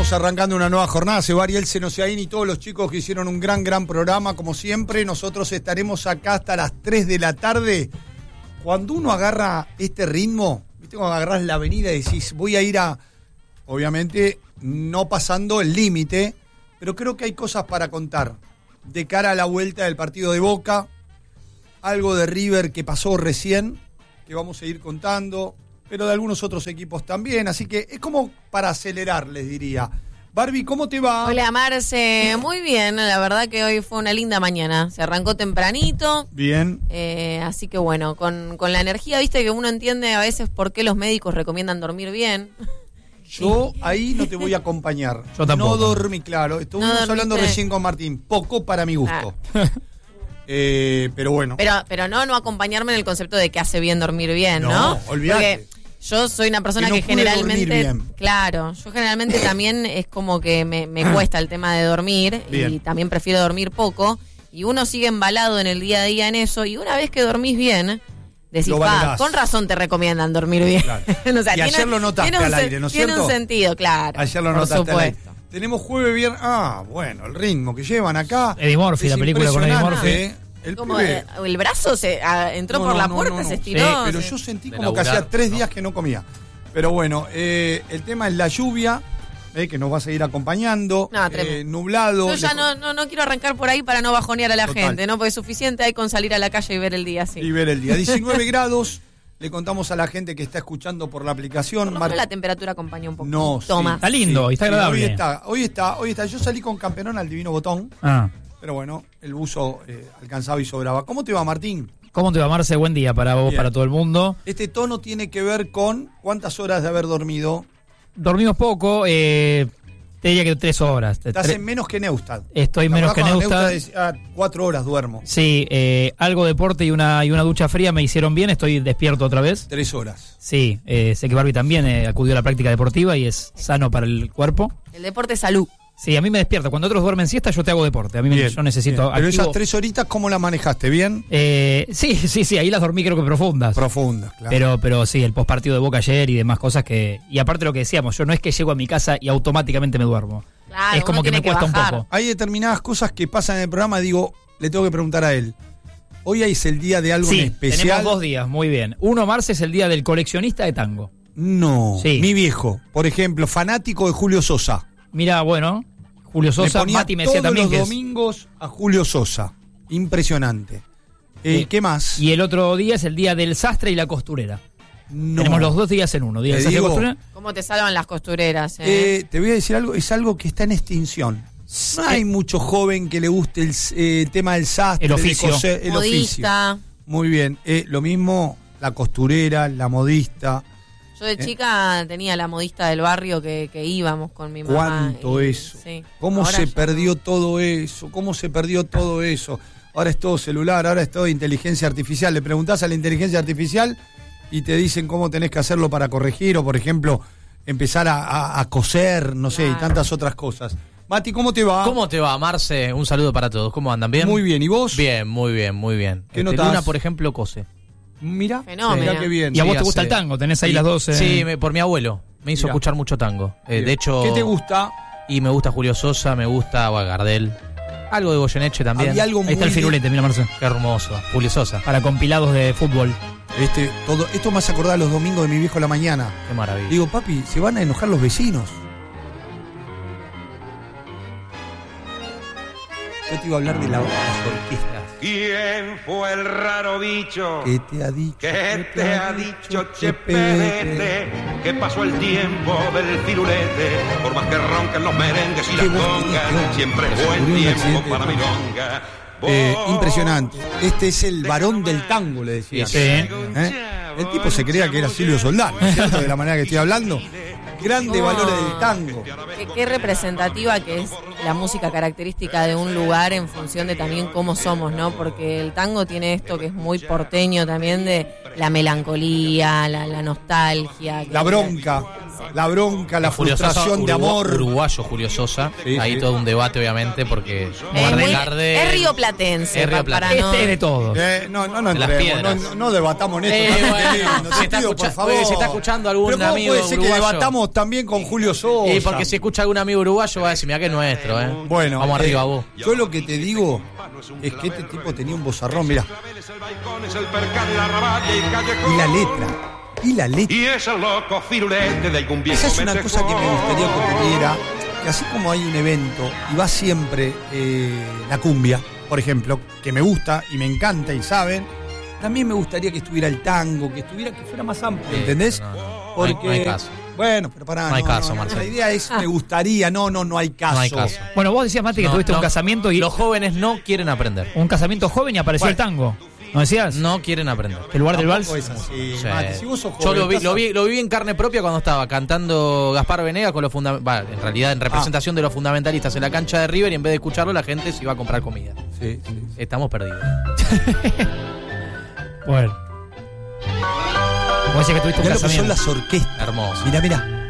Estamos arrancando una nueva jornada. Sebariel Senosiaín y todos los chicos que hicieron un gran programa, como siempre. Nosotros estaremos acá hasta las 3 de la tarde. Cuando uno agarra este ritmo, ¿viste? Cuando agarrás la avenida y decís, voy a ir a... Obviamente, no pasando el límite, pero creo que hay cosas para contar. De cara a la vuelta del partido de Boca, algo de River que pasó recién, que vamos a ir contando, pero de algunos otros equipos también, así que es como para acelerar, les diría. Barbie, ¿cómo te va? Hola, Marce, muy bien, la verdad que hoy fue una linda mañana, se arrancó tempranito. Bien. Así que bueno, con la energía, viste que uno entiende a veces por qué los médicos recomiendan dormir bien. Yo ahí no te voy a acompañar. Yo tampoco. No dormí, claro, estuvimos hablando recién con Martín, poco para mi gusto. Pero bueno. Pero no acompañarme en el concepto de que hace bien dormir bien, ¿no? Olvídate. Porque yo soy una persona que no que generalmente, claro, yo generalmente también es como que me cuesta el tema de dormir. Bien. Y también prefiero dormir poco, y uno sigue embalado en el día a día en eso, y una vez que dormís bien, decís, con razón te recomiendan dormir bien. Claro. O sea, y ayer lo notaste al aire, ¿no es cierto? Tiene un sentido, claro. Ayer lo notaste al aire. Tenemos jueves, viernes. Bueno, el ritmo que llevan acá. Eddie Murphy, la película con Eddie Murphy. El brazo entró por la puerta, se estiró. Sí, pero yo sentí como que hacía 3 días que no comía. Pero bueno, el tema es la lluvia, que nos va a seguir acompañando. Nublado. Yo ya no quiero arrancar por ahí para no bajonear a la gente, ¿no? Porque es suficiente hay con salir a la calle y ver el día así. Y ver el día. 19 grados. Le contamos a la gente que está escuchando por la aplicación. La temperatura acompaña un poco. No, toma. Está lindo, está agradable. Hoy está. Yo salí con camperón al Divino Botón. Pero bueno, el buzo alcanzaba y sobraba. ¿Cómo te va, Martín? ¿Cómo te va, Marce? Buen día para vos, para todo el mundo. Este tono tiene que ver con cuántas horas de haber dormido. Dormimos poco, te diría que 3 horas. Estás en menos que Neustadt. Estoy menos que Neustadt. 4 horas duermo. Sí, algo de deporte y una ducha fría me hicieron bien, estoy despierto otra vez. 3 horas. Sí, sé que Barbie también acudió a la práctica deportiva y es sano para el cuerpo. El deporte es salud. Sí, a mí me despierta. Cuando otros duermen siesta, yo te hago deporte. A mí yo necesito activo. Pero esas 3 horitas, ¿cómo las manejaste? ¿Bien? Sí, ahí las dormí creo que profundas. Profundas, claro. Pero sí, el postpartido de Boca ayer y demás cosas que... Y aparte lo que decíamos, yo no es que llego a mi casa y automáticamente me duermo. Claro, es como que me cuesta un poco. Hay determinadas cosas que pasan en el programa, digo, le tengo que preguntar a él. Hoy es el día de algo en especial. Tenemos 2 días, muy bien. 1 de marzo es el día del coleccionista de tango. No, sí. Mi viejo, por ejemplo, fanático de Julio Sosa. Mira, bueno... Julio Sosa, Mati me decía también que todos los domingos a Julio Sosa. Impresionante. ¿Qué más? Y el otro día es el día del sastre y la costurera. No. Tenemos los 2 días en uno. Día del sastre y costurera. ¿Cómo te salvan las costureras? Te voy a decir algo, es algo que está en extinción. No hay mucho joven que le guste el tema del sastre, el oficio. El modista. Oficio. Muy bien. Lo mismo la costurera, la modista. Yo de chica tenía la modista del barrio que íbamos con mi mamá. ¿Cuánto eso? Sí. ¿Cómo se perdió todo eso? ¿Cómo se perdió todo eso? Ahora es todo celular, ahora es todo inteligencia artificial. Le preguntás a la inteligencia artificial y te dicen cómo tenés que hacerlo para corregir o, por ejemplo, empezar a coser, no sé, y tantas otras cosas. Mati, ¿cómo te va? ¿Cómo te va, Marce? Un saludo para todos. ¿Cómo andan? ¿Bien? Muy bien. ¿Y vos? Bien, muy bien, muy bien. ¿Qué notás? Luna, por ejemplo, cose. Mira, fenómeno. Qué bien. Y a vos te gusta el tango, tenés ahí las 2. Sí, por mi abuelo. Me hizo escuchar mucho tango. De hecho... ¿Qué te gusta? Y me gusta Julio Sosa, me gusta Gardel. Algo de Goyeneche también. Había algo ahí está el firulete, mira, Marcelo. Qué hermoso. Julio Sosa. Para compilados de fútbol. Esto me hace acordar los domingos de mi viejo a la mañana. Qué maravilla. Digo, papi, se van a enojar los vecinos. Yo te iba a hablar de las orquestas. ¿Quién fue el raro bicho? ¿Qué te ha dicho? ¿Qué te ha dicho, Chepete? Que pasó el tiempo del firulete. Por más que ronquen los merengues y las congas, siempre es buen tiempo para milonga. Impresionante. Este es el varón del tango, le decía. Sí. El tipo se creía que era Silvio Soldán, ¿cierto? De la manera que estoy hablando. Grandes valores del tango. Qué representativa que es la música característica de un lugar en función de también cómo somos, ¿no? Porque el tango tiene esto que es muy porteño también de la melancolía, la nostalgia. La bronca. La bronca, la frustración de amor. Uruguayo Julio Sosa. Sí, ahí sí. todo un debate, obviamente, porque Es rioplatense. Es rioplatense. para no- Este es de todos. No De las entremos, piedras. no debatamos en esto. Bueno, No si te está pido, escucha- por favor. si está escuchando algún Pero ¿cómo amigo puede ser que uruguayo? debatamos también con Julio Sosa? Y porque si escucha algún amigo uruguayo va a decir, mira que es nuestro, Bueno, Vamos arriba, vos. Yo lo que te digo es que este tipo tenía un vozarrón, mira. Y la letra. Y la letra. Y es el loco firulete de algún viejo Esa es una cosa que me gustaría que mensajón. tuviera, que así como hay un evento y va siempre la cumbia, por ejemplo, que me gusta y me encanta y saben, también me gustaría que estuviera el tango, que fuera más amplio, ¿entendés? Porque No hay caso. Bueno, pero pará, No hay caso, Marcelo. la idea es me gustaría, no hay caso. No hay caso. Bueno, vos decías, Mati, que No, tuviste un no. casamiento y Los jóvenes no quieren aprender. un casamiento joven y apareció Bueno. el tango. ¿No decías? No quieren aprender. El lugar del vals. Tampoco es así, Sí. Mati, si vos sos Yo joven, lo viví en carne propia cuando estaba cantando Gaspar Venegas con los fundamentalistas. En realidad, en representación de los fundamentalistas en la cancha de River, y en vez de escucharlo, la gente se iba a comprar comida. Sí. Estamos perdidos. Bueno. Vos decías que tuviste un Mirá lo que son casamiento. las orquestas. Hermoso. Mirá.